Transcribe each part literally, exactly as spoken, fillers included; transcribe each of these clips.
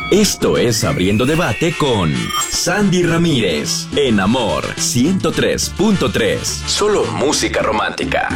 Esto es Abriendo Debate con Sandy Ramírez, en Amor ciento tres punto tres. Solo música romántica.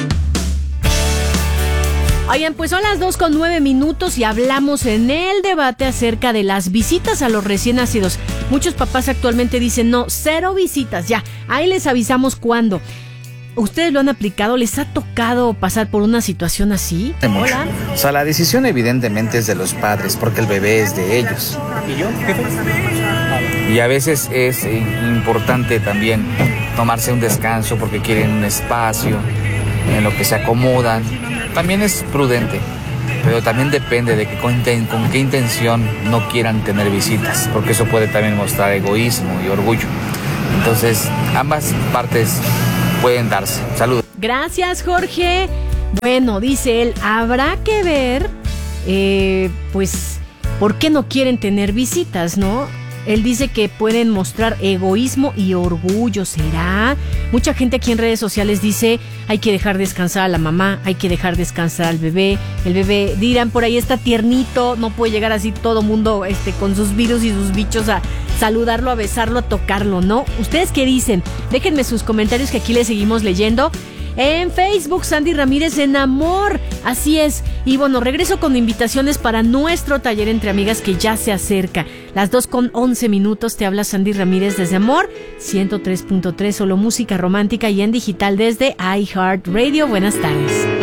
Oigan, pues son las dos con nueve minutos y hablamos en el debate acerca de las visitas a los recién nacidos. Muchos papás actualmente dicen, no, cero visitas, ya, ahí les avisamos cuándo. ¿Ustedes lo han aplicado? ¿Les ha tocado pasar por una situación así? Hola. O sea, la decisión evidentemente es de los padres, porque el bebé es de ellos. ¿Y yo? ¿Qué fue? Y a veces es importante también tomarse un descanso porque quieren un espacio en lo que se acomodan. También es prudente, pero también depende de que con, con qué intención no quieran tener visitas, porque eso puede también mostrar egoísmo y orgullo. Entonces, ambas partes pueden darse. Saludos. Gracias, Jorge. Bueno, dice él, habrá que ver, eh, pues, por qué no quieren tener visitas, ¿no? Él dice que pueden mostrar egoísmo y orgullo, ¿será? Mucha gente aquí en redes sociales dice, hay que dejar descansar a la mamá, hay que dejar descansar al bebé. El bebé, dirán, por ahí está tiernito, no puede llegar así todo mundo este, con sus virus y sus bichos a saludarlo, a besarlo, a tocarlo, ¿no? ¿Ustedes qué dicen? Déjenme sus comentarios que aquí les seguimos leyendo. En Facebook, Sandy Ramírez en Amor, así es. Y bueno, regreso con invitaciones para nuestro taller entre amigas que ya se acerca. Las dos con once minutos, te habla Sandy Ramírez desde Amor ciento tres punto tres, solo música romántica y en digital desde iHeartRadio. Buenas tardes.